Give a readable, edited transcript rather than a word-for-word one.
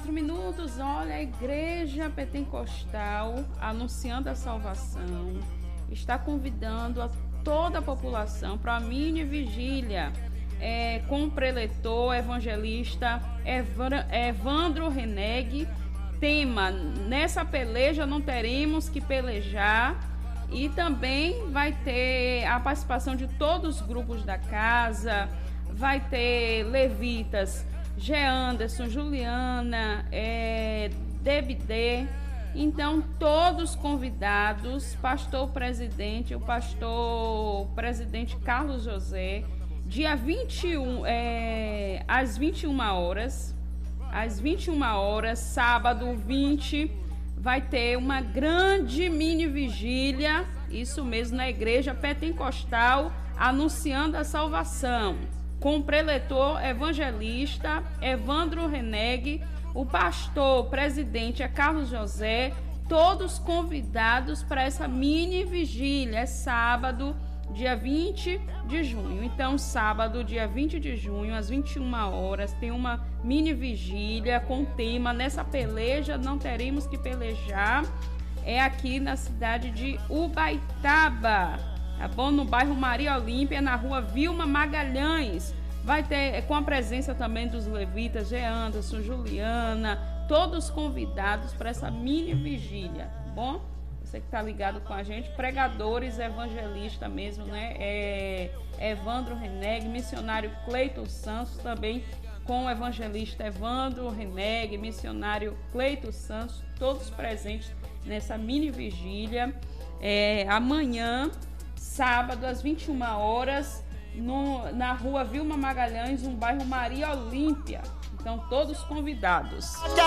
minutos. Olha, a Igreja Pentecostal, anunciando a salvação, está convidando a toda a população para a mini vigília com o preletor evangelista Evandro Renegue. Tema: nessa peleja não teremos que pelejar. E também vai ter a participação de todos os grupos da casa, vai ter levitas, Geanderson, Juliana, Debidê. Então, todos convidados, o pastor presidente Carlos José, dia 21, às 21 horas, sábado 20, vai ter uma grande mini vigília, isso mesmo, na Igreja Pentecostal, anunciando a salvação, com o preletor evangelista Evandro Renegue, o pastor presidente Carlos José, todos convidados para essa mini vigília. É sábado, dia 20 de junho. Então, sábado, dia 20 de junho, às 21 horas, tem uma mini vigília com o tema: nessa peleja não teremos que pelejar. É aqui na cidade de Ubaitaba, tá bom? No bairro Maria Olímpia, na rua Vilma Magalhães. Vai ter com a presença também dos levitas, Anderson, Juliana, todos convidados para essa mini vigília, tá bom? Você que está ligado com a gente, pregadores, evangelista mesmo, né? Evandro Renegue, missionário Cleiton Santos, também com o evangelista Evandro Renegue, missionário Cleiton Santos, todos presentes nessa mini vigília. Amanhã, sábado, às 21 horas, na rua Vilma Magalhães, no bairro Maria Olímpia. Então, todos convidados.